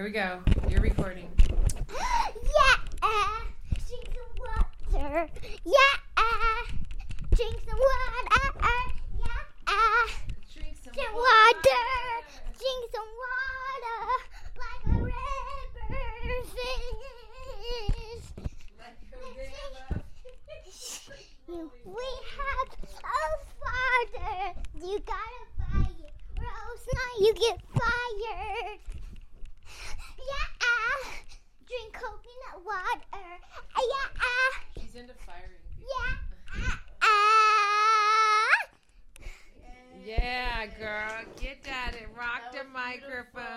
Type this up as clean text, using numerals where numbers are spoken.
Here we go. You're recording. Yeah, drink some water. Yeah, drink some water. Yeah, Drink some drink water. Drink some water like a river fish. We have a father. You gotta buy it, or else not you get fired. Yeah, drink coconut water. Yeah, She's into firing people. yeah. Yeah, girl. Get at it. Rock the microphone.